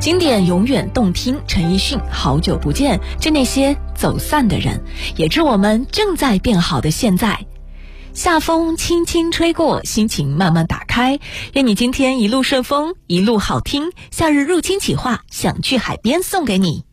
经典永远动听，陈奕迅好久不见，致那些走散的人，也致我们正在变好的现在。夏风轻轻吹过，心情慢慢打开，愿你今天一路顺风，一路好听。夏日入侵企划，想去海边送给你。